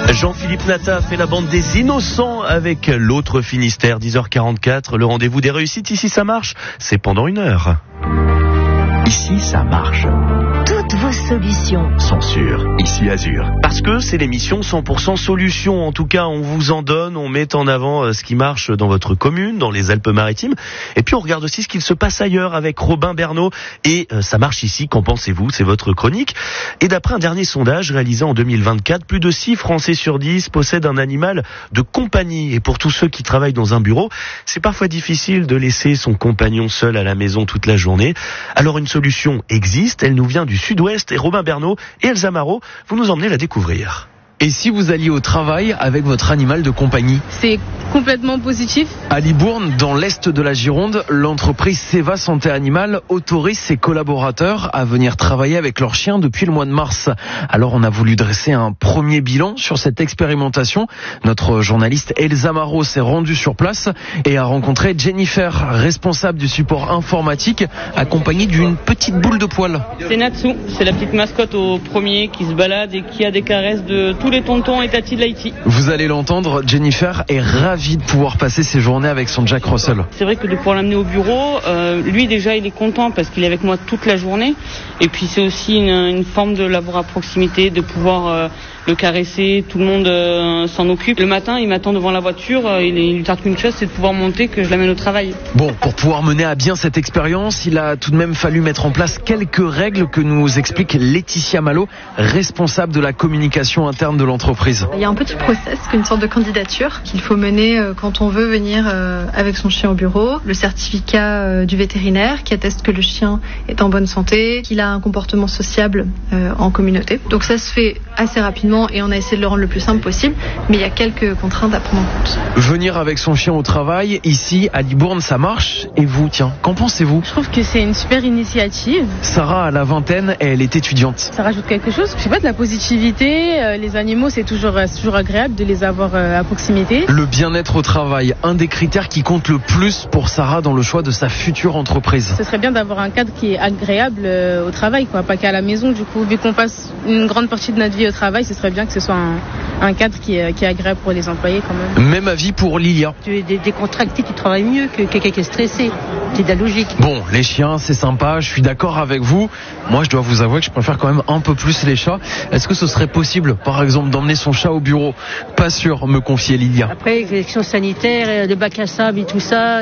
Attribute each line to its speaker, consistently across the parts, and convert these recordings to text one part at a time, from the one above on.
Speaker 1: Jean-Philippe Nata fait la bande des innocents avec l'autre Finistère, 10h44. Le rendez-vous des réussites, ici ça marche, c'est pendant 1 heure. Ici ça marche.
Speaker 2: Toutes vos solutions
Speaker 1: sont sûres, ici Azur. Parce que c'est l'émission 100% solutions. En tout cas, on vous en donne, on met en avant ce qui marche dans votre commune, dans les Alpes-Maritimes. Et puis on regarde aussi ce qu'il se passe ailleurs avec Robin Bernot. Et ça marche ici, qu'en pensez-vous? C'est votre chronique. Et d'après un dernier sondage réalisé en 2024, plus de 6 Français sur 10 possèdent un animal de compagnie. Et pour tous ceux qui travaillent dans un bureau, c'est parfois difficile de laisser son compagnon seul à la maison toute la journée. Alors une solution existe, elle nous vient du Sud-Ouest et Robin Bernot et Elsa Marot, vous nous emmenez la découvrir.
Speaker 3: Et si vous alliez au travail avec votre animal de compagnie?
Speaker 4: C'est complètement positif.
Speaker 3: À Libourne, dans l'est de la Gironde, l'entreprise Seva Santé Animale autorise ses collaborateurs à venir travailler avec leurs chiens depuis le mois de mars. Alors on a voulu dresser un premier bilan sur cette expérimentation. Notre journaliste Elsa Marot s'est rendue sur place et a rencontré Jennifer, responsable du support informatique, accompagnée d'une petite boule de poil.
Speaker 4: C'est Natsu, c'est la petite mascotte au premier qui se balade et qui a des caresses de tous les tontons et tatis de l'Haïti.
Speaker 3: Vous allez l'entendre, Jennifer est ravie de pouvoir passer ses journées avec son Jack Russell.
Speaker 4: C'est vrai que de pouvoir l'amener au bureau, lui déjà il est content parce qu'il est avec moi toute la journée. Et puis c'est aussi une forme de l'avoir à proximité, de pouvoir le caresser, tout le monde s'en occupe. Le matin, il m'attend devant la voiture, il lui tarde qu'une chose, c'est de pouvoir monter, que je l'amène au travail.
Speaker 3: Bon, pour pouvoir mener à bien cette expérience, il a tout de même fallu mettre en place quelques règles que nous explique Laetitia Malo, responsable de la communication interne de l'entreprise.
Speaker 5: Il y a un petit process, une sorte de candidature qu'il faut mener quand on veut venir avec son chien au bureau. Le certificat du vétérinaire qui atteste que le chien est en bonne santé, qu'il a un comportement sociable en communauté. Donc ça se fait assez rapidement et on a essayé de le rendre le plus simple possible, mais il y a quelques contraintes à prendre en compte.
Speaker 3: Venir avec son chien au travail, ici à Libourne, ça marche. Et vous, tiens, qu'en pensez-vous?
Speaker 4: Je trouve que c'est une super initiative.
Speaker 3: Sarah a la vingtaine et elle est étudiante.
Speaker 4: Ça rajoute quelque chose, je sais pas, de la positivité. Les animaux, c'est toujours agréable de les avoir à proximité.
Speaker 3: Le bien-être au travail, un des critères qui compte le plus pour Sarah dans le choix de sa future entreprise.
Speaker 4: Ce serait bien d'avoir un cadre qui est agréable au travail, quoi, pas qu'à la maison. Du coup, vu qu'on passe une grande partie de notre vie au travail, ce serait bien que ce soit un cadre qui est agréable pour les employés quand même.
Speaker 3: Même avis pour Lilia.
Speaker 6: Tu es décontracté, tu travailles mieux que quelqu'un qui est stressé. C'est de la logique.
Speaker 3: Bon, les chiens, c'est sympa, je suis d'accord avec vous. Moi, je dois vous avouer que je préfère quand même un peu plus les chats. Est-ce que ce serait possible, par exemple, d'emmener son chat au bureau? Pas sûr, me confiait Lilia.
Speaker 6: Après, les questions sanitaires, le bac à sable et tout ça,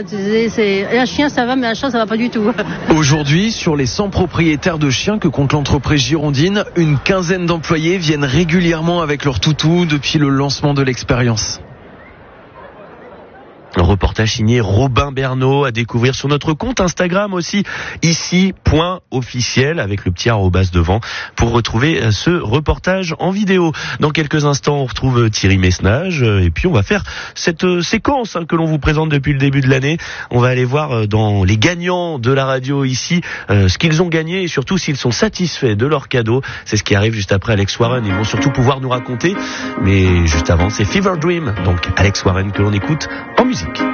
Speaker 6: un chien ça va, mais un chat ça va pas du tout.
Speaker 3: Aujourd'hui, sur les 100 propriétaires de chiens que compte l'entreprise girondine, une quinzaine d'employés viennent régulièrement avec leur toutou depuis le lancement de l'expérience.
Speaker 1: Un reportage signé Robin Bernot à découvrir sur notre compte Instagram aussi, ici.officiel avec le petit arrobas devant pour retrouver ce reportage en vidéo. Dans quelques instants, on retrouve Thierry Messnage et puis on va faire cette séquence que l'on vous présente depuis le début de l'année. On va aller voir dans les gagnants de la radio ici ce qu'ils ont gagné et surtout s'ils sont satisfaits de leur cadeau. C'est ce qui arrive juste après Alex Warren. Ils vont surtout pouvoir nous raconter. Mais juste avant, c'est Fever Dream, donc Alex Warren que l'on écoute en musique.